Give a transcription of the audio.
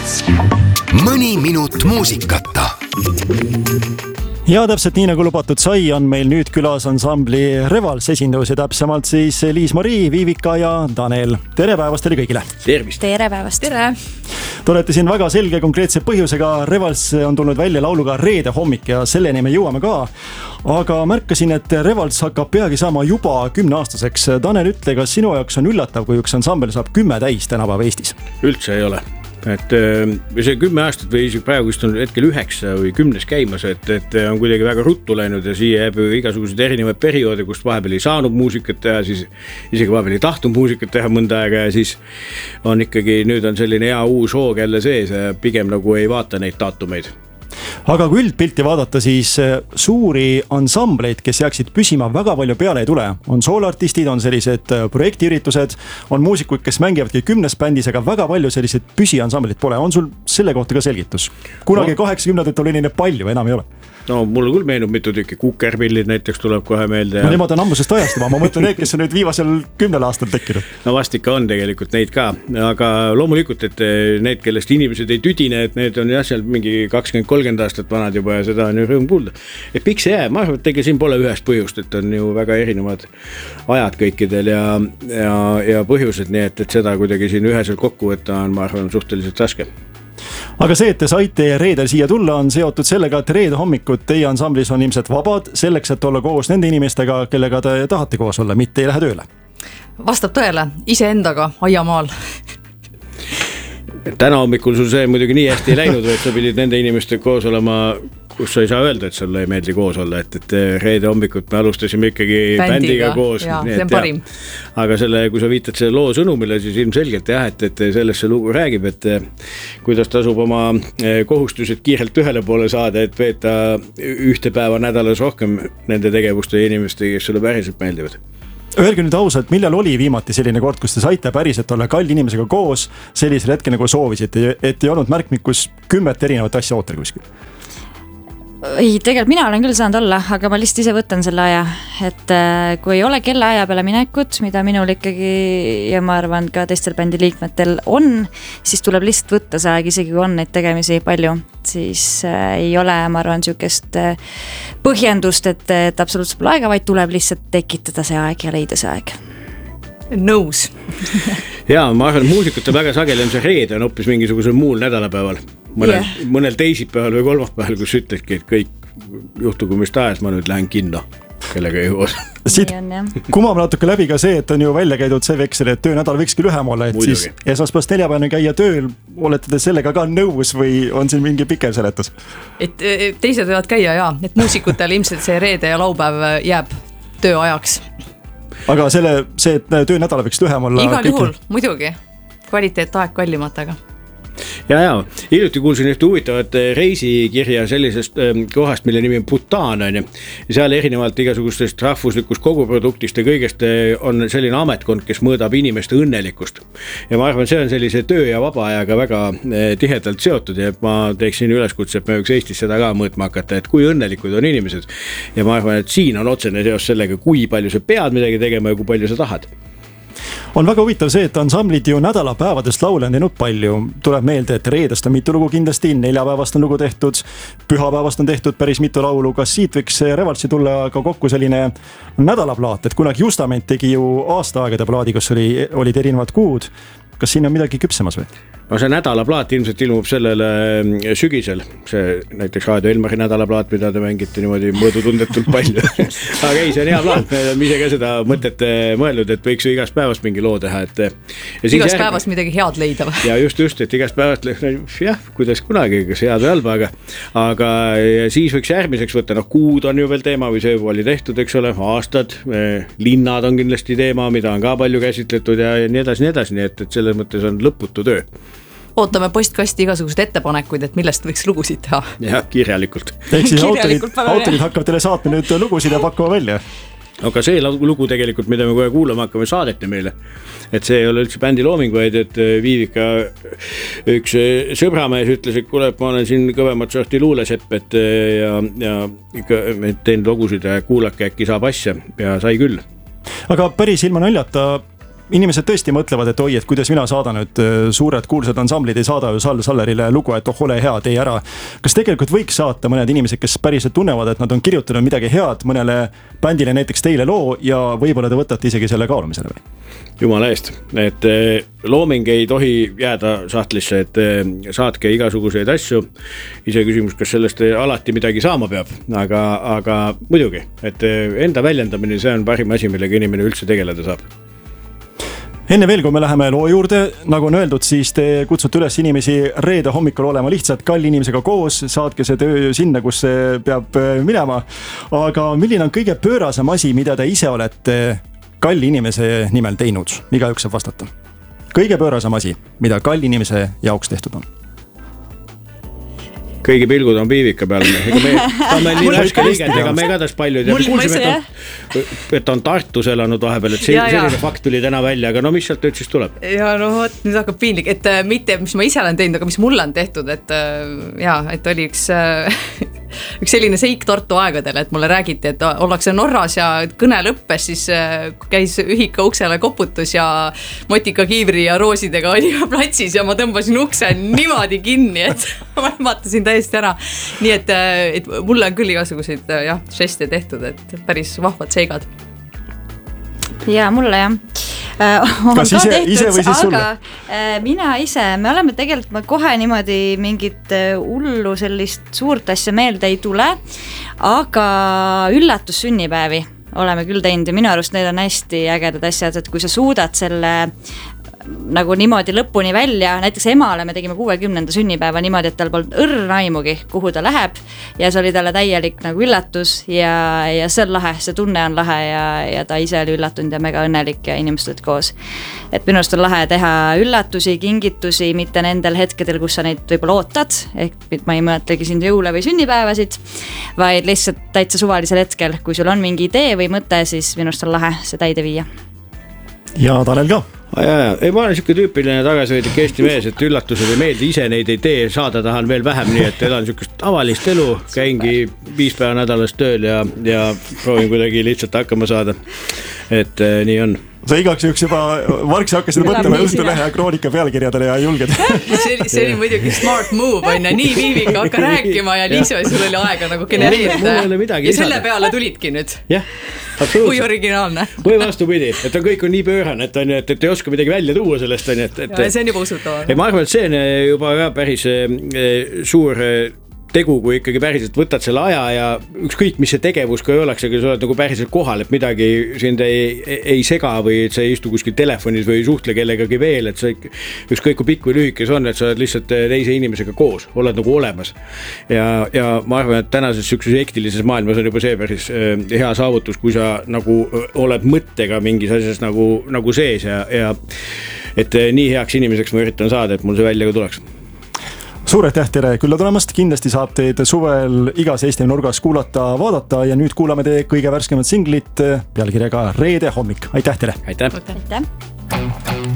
Mõni minut muusikata. Ja täpselt nii nagu lubatud sai, on meil nüüd külas ansambli Revals esindus ja täpsemalt siis Liis-Marii, Viivika ja Tanel. Tere päevast teile kõigile! Tervist! Tere päevast! Tere! Te olete siin väga selge konkreetse põhjusega. Revals on tulnud välja lauluga Reede hommik ja selleni me jõuame ka. Aga märkasin, et Revals hakkab peagi saama juba 10-aastaseks. Tanel, ütle, kas sinu jaoks on üllatav, kui üks ansambel saab 10 täis tänapäeva Eestis? Üldse ei ole. Et see 10 aastat või praegu on hetkel 9 või 10 käimas, et on kuidagi väga ruttu läinud ja siia jääb igasugused erinevad perioode, kust vahepeal ei saanud muusikat teha, siis isegi vahepeal ei tahtnud muusikat teha mõnda aega ja siis on ikkagi, nüüd on selline hea uus hoog jälle sees ja pigem nagu ei vaata neid daatumeid. Aga kui üldpilti vaadata, siis suuri ansambleid, kes jääksid püsima, väga palju peale ei tule. On soolartistid, on sellised projektiüritused, on muusikuid, kes mängivadki 10 bändis, aga väga palju sellised püsiansambleid pole. On sul selle kohta ka selgitus? Kunagi 80-ndatel oli neid palju, enam ei ole. No mulle küll meenub mitu tükki, Kukerpillid näiteks tuleb kohe meelde. No nemad on ammusest ajast juba, ma mõtlen need, kes on nüüd viimasel 10 aastal tekkinud. No vast ikka on tegelikult neid ka, aga loomulikult, et need, kellest inimesed ei tüdine, et need on jah seal mingi 20-30 aastat vanad juba ja seda on ju rõõm kuulda. Et miks see jääb? Ma arvan, et ega siin pole ühest põhjust, et on ju väga erinevad ajad kõikidel ja põhjused, nii et seda kuidagi siin üheselt kokku võtta on, ma arvan, suhteliselt raske. Aga see, et te saite reedel siia tulla, on seotud sellega, et reede hommikud teie ansamblis on ilmselt vabad selleks, et olla koos nende inimestega, kellega te tahate koos olla, mitte ei lähe tööle. Vastab tõele, iseendaga aiamaal. Täna hommikul sul see muidugi nii hästi ei läinud, et sa pidid nende inimestega koos olema, kus sa ei saa öelda, et sulle ei meeldi koos olla, et reede hommikut me alustasime ikkagi bändiga koos. Jaa, see on parim. Aga kui sa viitad selle loo sõnumile, siis ilmselgelt jah, et sellest see lugu räägib, et kuidas tasub oma kohustused kiirelt ühele poole saada, et veeta ühte päeva nädalas rohkem nende tegevuste ja inimeste, kes sulle päriselt meeldivad. Öelge nüüd ausalt, millal oli viimati selline kord, kus te saite päriselt olla kalli inimesega koos sellisel hetkel nagu soovisite, et ei olnud märkmik, kus 10 erinevat asja ootel kuskil? Ei, tegelikult mina olen küll saanud olla, aga ma lihtsalt ise võtan selle aja, et kui ei ole kella aja peale minekut, mida minul ikkagi ja ma arvan ka teistel bändi liikmetel on, siis tuleb lihtsalt võtta see aeg, isegi kui on neid tegemisi palju, siis ei ole, ma arvan, sükest põhjendust, et absoluutselt pole aega, vaid tuleb lihtsalt tekitada see aeg ja leida see aeg. Nõus. Jaa, ma arvan, muusikute väga sageli on see reede on hoopis mingisugusel muul nädalapäeval. Mõnel teisipäeval või kolmapäeval, kus ütledki, et kõik juhtugu mis tahes, ma nüüd lähen kinno, kellega ei juos. Siit kumab natuke läbi ka see, et on ju välja käidud see veksel, et töönädal võiks küll lühem olla, et muidugi. Siis esmaspäevast neljapäevane käia tööl, olete te sellega ka nõus või on siin mingi pikem seletus? Et teised võivad käia, jaa, et muusikutel ilmselt see reede ja laupäev jääb tööajaks. Aga see, et töönädal võiks lühem olla... Igal juhul, muidugi. Kvaliteet aeg kallimatega. Ja, hiljuti kuulsin ühte huvitavat reisikirja sellisest kohast, mille nimi on Bhutan on ja seal erinevalt igasugustest rahvuslikust koguproduktist ja kõigest on selline ametkond, kes mõõdab inimeste õnnelikkust. Ja ma arvan, see on sellise töö ja vaba ajaga väga tihedalt seotud ja ma teeksin üleskutse, et me võiks Eestis seda ka mõõtma hakata, et kui õnnelikud on inimesed. Ja ma arvan, et siin on otsene seos sellega, kui palju sa pead midagi tegema ja kui palju sa tahad. On väga huvitav see, et ansamblid ju nädalapäevadest laule on teinud palju. Tuleb meelde, et reedest on mitu lugu kindlasti, neljapäevast on lugu tehtud, pühapäevast on tehtud päris mitu laulu. Kas siit võiks Revalsi tulla ka kokku selline nädalaplaat, et kunagi Justament tegi ju aastaaegade plaadi, kus olid erinevad kuud. Kas siin on midagi küpsemas või? No see nädalaplaat ilmselt ilmub sellele sügisel, see näiteks Raadio Elmari nädalaplaat, mida te mängite niimoodi mõõdutundetult palju. Aga ei, see on hea plaat, me ise ka seda mõtet mõelnud, et võiks ju igast päevast mingi loo teha. Igast päevast midagi head leida. Ja just, et igast päevast, jah, kuidas kunagi, kas head või halba, aga siis võiks järgmiseks võtta, kuud on ju veel teema või see oli tehtud, eks ole, aastad, linnad on kindlasti teema, mida on ka palju käsitletud ja nii edasi, nii et selles mõttes on lõputu töö. Ootame postkasti igasugused ettepanekuid, et millest võiks lugusid teha. Jah, kirjalikult. Ehk siis autorid hakkavad teile saatma nüüd lugusid ja pakkuma välja. Aga see lugu tegelikult, mida me kohe kuulama hakkame, saadeti meile. Et see ei ole üldse bändi looming, vaid et Viivika üks sõbramees ütles, et kuule, ma olen siin kõvemat sorti luulesepp, et ja teen lugusid ja kuulake äkki saab asja ja sai küll. Aga päris ilma naljata inimesed tõesti mõtlevad, et oi, et kuidas mina saadan nüüd, suured kuulsad ansamblid ei saada ju Sallerile lugu, et ole hea, tee ära. Kas tegelikult võiks saata mõned inimesed, kes päriselt tunnevad, et nad on kirjutanud midagi head mõnele bändile, näiteks teile loo ja võib-olla te võtate isegi selle kaalumisele või? Jumala eest, et looming ei tohi jääda sahtlisse, et saatke igasuguseid asju. Ise küsimus, kas sellest alati midagi saama peab, aga muidugi, et enda väljendamine, see on parim asi, millega inimene üldse tegeleda saab. Enne veel, kui me läheme loo juurde, nagu on öeldud, siis te kutsute üles inimesi reede hommikul olema lihtsalt kalli inimesega koos, saatke see töö sinna, kus see peab minema. Aga milline on kõige pöörasem asi, mida te ise olete kalli inimese nimel teinud? Igaüks saab vastata. Kõige pöörasem asi, mida kalli inimese jaoks tehtud on? Kõigi pilgud on piivika peal. Ta on meil nii värske liigend, ega me igatahes palju ei tea. Kuulsime, et on Tartus elanud vahepeal, et selline fakt tuli täna välja, aga no mis sealt nüüd siis tuleb? Ja no nüüd hakkab piinlik, et mitte mis ma ise olen teinud, aga mis mulle on tehtud, et oli üks selline seik Tartu aegadel, et mulle räägiti, et ollakse Norras ja kõne lõppes, siis käis ühika uksele koputus ja motika kiivri ja roosidega oli platsis ja ma tõmbasin ukse niimoodi kinni, et ma vaatasin täiesti ära. Nii et mulle on küll igasuguseid žeste tehtud, et päris vahvad seigad. Ja mulle jah. Kas ise või siis sulle? Mina ise, me oleme tegelikult kohe niimoodi mingit hullu sellist suurt asja meelde ei tule, aga üllatussünnipäevi oleme küll teinud ja minu arust need on hästi ägedad asjad, et kui sa suudad selle nagu niimoodi lõpuni välja, näiteks emale me tegime 60. sünnipäeva niimoodi, et tal polnud õrn aimugi, kuhu ta läheb ja see oli talle täielik nagu üllatus ja see on lahe, see tunne on lahe ja ta ise oli üllatunud ja mega õnnelik ja inimesed koos. Et minu arust on lahe teha üllatusi, kingitusi, mitte nendel hetkedel, kus sa neid võib-olla ootad, ehk ma ei mõtlegi sind jõule või sünnipäevasid, vaid lihtsalt täitsa suvalisel hetkel, kui sul on mingi idee või mõte, siis minu arust on lahe see täide viia. Ja Tanel ka. Ei, ma olen siuke tüüpiline tagasihoidlik Eesti mees, et üllatused ei meeldi, ise neid ei tee, saada tahan veel vähem, nii et elan siukest tavalist elu, käingi 5 päeva nädalas tööl ja proovin kuidagi lihtsalt hakkama saada, et nii on. Sa igaks juhuks juba vargsi hakkasid mõtlema Õhtulehe ja Kroonika pealkirjadele ja julged. See oli muidugi smart move, on ja nii viivika hakka rääkima ja Liiso, sul oli aega nagu genereerida. Ja selle peale tulidki nüüd. Jah, absoluutselt. Kui originaalne. Või vastupidi, et kõik on nii pööran, et ei oska midagi välja tuua sellest. See on juba usutav. Ma arvan, et see on juba päris suur tegu, kui ikkagi päriselt võtad selle aja ja ükskõik, mis see tegevus ka ei oleks, aga sa oled nagu päriselt kohal, et midagi sind ei sega või et sa ei istu kuskil telefonis või ei suhtle kellegagi veel, et sa ükskõik kui pikk või lühike see on, et sa oled lihtsalt teise inimesega koos, oled nagu olemas. Ja ma arvan, et tänases sükses hektilises maailmas on juba see päris hea saavutus, kui sa nagu oled mõttega mingis asjas nagu sees ja et nii heaks inimeseks ma üritan saada, et mul see välja ka tuleks. Suur aitäh tere külla tulemast, kindlasti saab teid suvel igas Eesti nurgas kuulata, vaadata ja nüüd kuulame teie kõige värskemat singlit pealkirjaga Reede hommik. Aitäh tere! Aitäh! Aitäh!